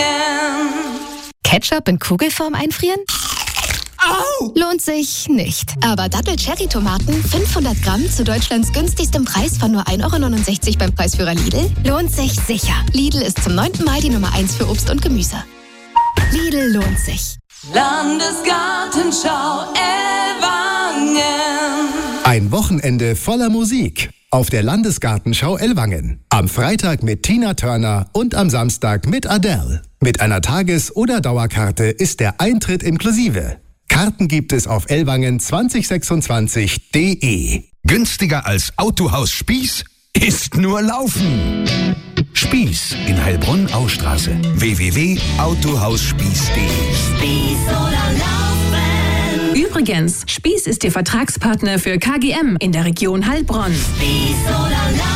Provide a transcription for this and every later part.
Ketchup in Kugelform einfrieren? Au! Lohnt sich nicht. Aber Dattel-Cherry-Tomaten 500 Gramm zu Deutschlands günstigstem Preis von nur 1,69 € beim Preisführer Lidl lohnt sich sicher. Lidl ist zum 9. Mal die Nummer 1 für Obst und Gemüse. Lidl lohnt sich. Landesgartenschau Ellwangen. Ein Wochenende voller Musik auf der Landesgartenschau Ellwangen. Am Freitag mit Tina Turner und am Samstag mit Adele. Mit einer Tages- oder Dauerkarte ist der Eintritt inklusive. Karten gibt es auf ellwangen2026.de. Günstiger als Autohaus Spieß ist nur Laufen. Spieß in Heilbronn-Austraße. www.autohausspieß.de. Spieß oder Laufen. Übrigens, Spieß ist Ihr Vertragspartner für KGM in der Region Heilbronn. Spieß oder Laufen.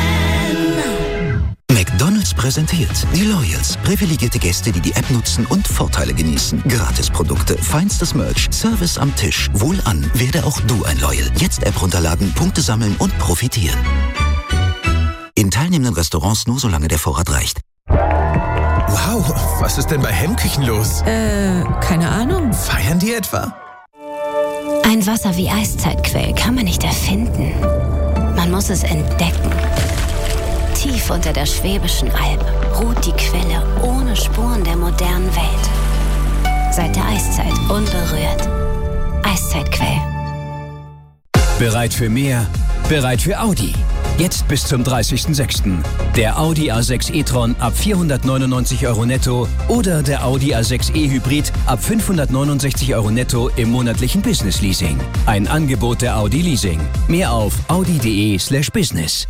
McDonald's präsentiert die Loyals. Privilegierte Gäste, die die App nutzen und Vorteile genießen. Gratisprodukte, feinstes Merch, Service am Tisch. Wohlan, werde auch du ein Loyal. Jetzt App runterladen, Punkte sammeln und profitieren. In teilnehmenden Restaurants nur solange der Vorrat reicht. Wow, was ist denn bei Hemmküchen los? Keine Ahnung. Feiern die etwa? Ein Wasser wie Eiszeitquell kann man nicht erfinden. Man muss es entdecken. Tief unter der Schwäbischen Alb ruht die Quelle ohne Spuren der modernen Welt. Seit der Eiszeit unberührt. Eiszeitquell. Bereit für mehr? Bereit für Audi. Jetzt bis zum 30.06. Der Audi A6 e-tron ab 499 € netto oder der Audi A6 e-Hybrid ab 569 € netto im monatlichen Business-Leasing. Ein Angebot der Audi Leasing. Mehr auf audi.de/business.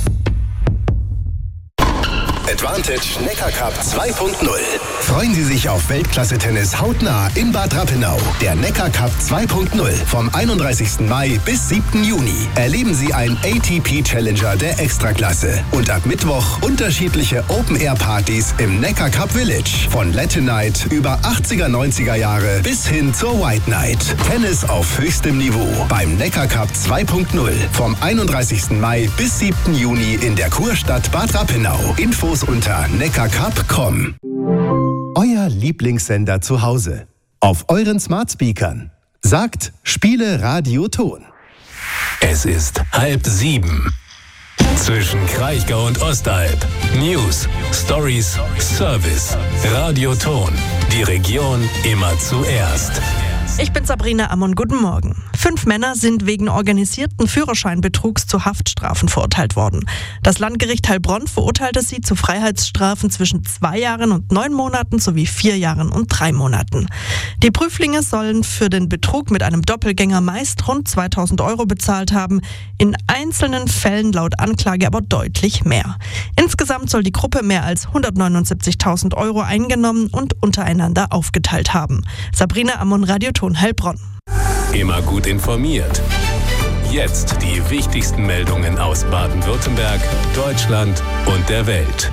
Advantage Neckar Cup 2.0. Freuen Sie sich auf Weltklasse-Tennis hautnah in Bad Rappenau. Der Neckar Cup 2.0 vom 31. Mai bis 7. Juni. Erleben Sie einen ATP-Challenger der Extraklasse. Und ab Mittwoch unterschiedliche Open-Air-Partys im Neckar Cup Village. Von Latin Night über 80er, 90er Jahre bis hin zur White Night. Tennis auf höchstem Niveau beim Neckar Cup 2.0 vom 31. Mai bis 7. Juni in der Kurstadt Bad Rappenau. Infos unter neckarcup.com. Euer Lieblingssender zu Hause. Auf euren Smartspeakern. Sagt, spiele Radio Ton. Es ist 6:30. Zwischen Kraichgau und Ostalb. News, Stories, Service. Radio Ton. Die Region immer zuerst. Ich bin Sabrina Ammon, guten Morgen. 5 Männer sind wegen organisierten Führerscheinbetrugs zu Haftstrafen verurteilt worden. Das Landgericht Heilbronn verurteilte sie zu Freiheitsstrafen zwischen 2 Jahren und 9 Monaten sowie 4 Jahren und 3 Monaten. Die Prüflinge sollen für den Betrug mit einem Doppelgänger meist rund 2.000 € bezahlt haben, in einzelnen Fällen laut Anklage aber deutlich mehr. Insgesamt soll die Gruppe mehr als 179.000 € eingenommen und untereinander aufgeteilt haben. Sabrina Ammon, Radio Ton Heilbronn. Immer gut informiert. Jetzt die wichtigsten Meldungen aus Baden-Württemberg, Deutschland und der Welt.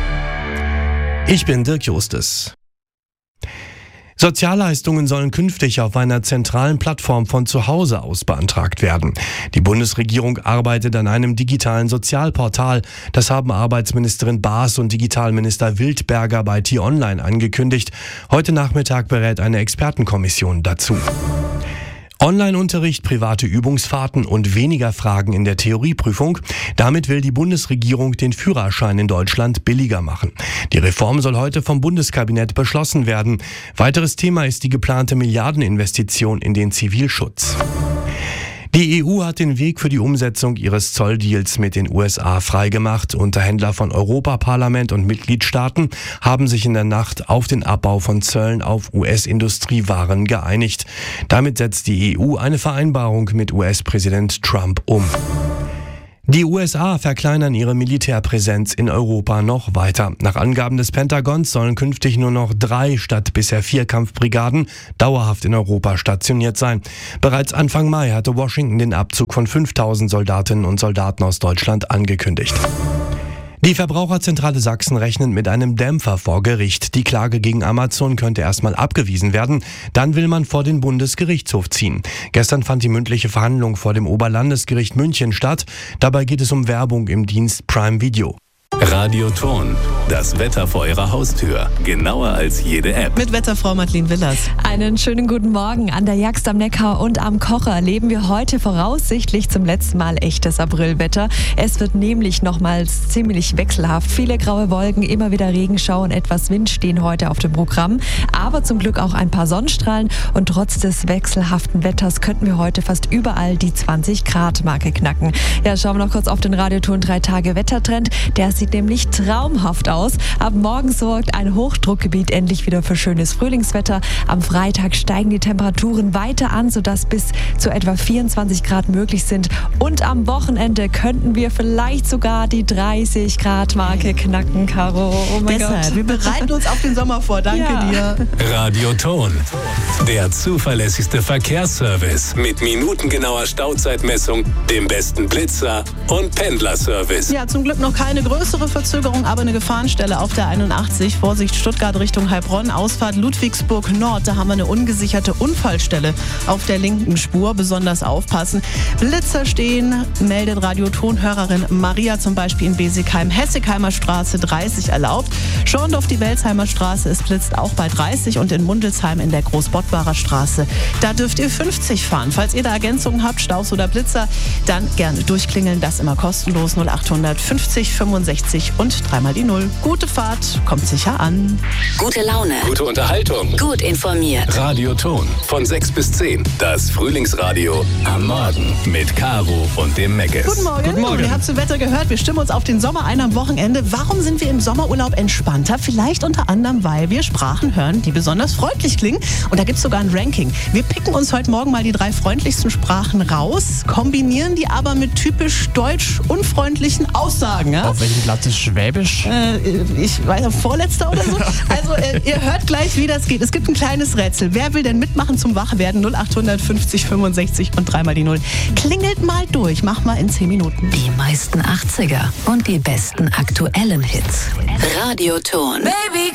Ich bin Dirk Justus. Sozialleistungen sollen künftig auf einer zentralen Plattform von zu Hause aus beantragt werden. Die Bundesregierung arbeitet an einem digitalen Sozialportal. Das haben Arbeitsministerin Baas und Digitalminister Wildberger bei T-Online angekündigt. Heute Nachmittag berät eine Expertenkommission dazu. Online-Unterricht, private Übungsfahrten und weniger Fragen in der Theorieprüfung. Damit will die Bundesregierung den Führerschein in Deutschland billiger machen. Die Reform soll heute vom Bundeskabinett beschlossen werden. Weiteres Thema ist die geplante Milliardeninvestition in den Zivilschutz. Die EU hat den Weg für die Umsetzung ihres Zolldeals mit den USA freigemacht. Unterhändler von Europaparlament und Mitgliedstaaten haben sich in der Nacht auf den Abbau von Zöllen auf US-Industriewaren geeinigt. Damit setzt die EU eine Vereinbarung mit US-Präsident Trump um. Die USA verkleinern ihre Militärpräsenz in Europa noch weiter. Nach Angaben des Pentagons sollen künftig nur noch 3 statt bisher 4 Kampfbrigaden dauerhaft in Europa stationiert sein. Bereits Anfang Mai hatte Washington den Abzug von 5.000 Soldatinnen und Soldaten aus Deutschland angekündigt. Die Verbraucherzentrale Sachsen rechnet mit einem Dämpfer vor Gericht. Die Klage gegen Amazon könnte erstmal abgewiesen werden. Dann will man vor den Bundesgerichtshof ziehen. Gestern fand die mündliche Verhandlung vor dem Oberlandesgericht München statt. Dabei geht es um Werbung im Dienst Prime Video. Radioton, das Wetter vor Ihrer Haustür. Genauer als jede App. Mit Wetterfrau Madeleine Willers. Einen schönen guten Morgen. An der Jagst am Neckar und am Kocher erleben wir heute voraussichtlich zum letzten Mal echtes Aprilwetter. Es wird nämlich nochmals ziemlich wechselhaft. Viele graue Wolken, immer wieder Regenschau und etwas Wind stehen heute auf dem Programm. Aber zum Glück auch ein paar Sonnenstrahlen. Und trotz des wechselhaften Wetters könnten wir heute fast überall die 20-Grad-Marke knacken. Ja, schauen wir noch kurz auf den Radioton 3-Tage-Wettertrend. Der sieht nämlich traumhaft aus. Ab morgen sorgt ein Hochdruckgebiet endlich wieder für schönes Frühlingswetter. Am Freitag steigen die Temperaturen weiter an, sodass bis zu etwa 24 Grad möglich sind. Und am Wochenende könnten wir vielleicht sogar die 30-Grad-Marke knacken, Caro. Oh mein Gott. Wir bereiten uns auf den Sommer vor. Danke dir. Radioton, der zuverlässigste Verkehrsservice mit minutengenauer Stauzeitmessung, dem besten Blitzer und Pendlerservice. Ja, zum Glück noch keine größere Verzögerung, aber eine Gefahrenstelle auf der 81. Vorsicht Stuttgart Richtung Heilbronn, Ausfahrt Ludwigsburg Nord. Da haben wir eine ungesicherte Unfallstelle auf der linken Spur. Besonders aufpassen. Blitzer stehen, meldet Radiotonhörerin Maria zum Beispiel in Besigheim. Hessigheimer Straße 30 erlaubt. Schorndorf die Welsheimer Straße, es blitzt auch bei 30 und in Mundelsheim in der Großbottbarer Straße. Da dürft ihr 50 fahren. Falls ihr da Ergänzungen habt, Staus oder Blitzer, dann gerne durchklingeln. Das immer kostenlos 0800 50 65 und 3 die 0. Gute Fahrt, kommt sicher an. Gute Laune. Gute Unterhaltung. Gut informiert. Radioton von 6 bis 10. Das Frühlingsradio am Morgen mit Caro und dem Meckes. Guten Morgen. Guten Morgen. Ihr habt zum Wetter gehört, wir stimmen uns auf den Sommer ein am Wochenende. Warum sind wir im Sommerurlaub entspannter? Vielleicht unter anderem, weil wir Sprachen hören, die besonders freundlich klingen. Und da gibt es sogar ein Ranking. Wir picken uns heute Morgen mal die 3 freundlichsten Sprachen raus, kombinieren die aber mit typisch deutsch unfreundlichen Aussagen. Ja? Auf welchem Blatt ist Schwäbisch? Ich weiß, vorletzter oder so. Also ihr hört gleich, wie das geht. Es gibt ein kleines Rätsel. Wer will denn mitmachen zum Wachwerden? 0800 50 65 und 3 die 0. Klingelt mal durch. Mach mal in 10 Minuten. Die meisten 80er und die besten aktuellen Hits. Radioton. Baby,